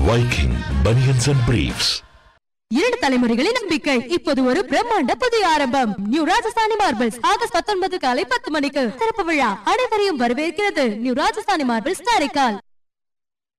Viking Bunions and Briefs. 2 தலைமுறைகளின் நம்பிக்கை இப்போது ஒரு பிரம்மாண்ட புதிய ஆரம்பம். நியூ ராஜஸ்தானி மார்பிள்ஸ் ஆகஸ்ட் 19 காலை 10 மணிக்கு திறப்பு விழா. அனைவரையும் வரவேற்கிறது நியூ ராஜஸ்தானி மார்பிள்ஸ் காரைக்கால்.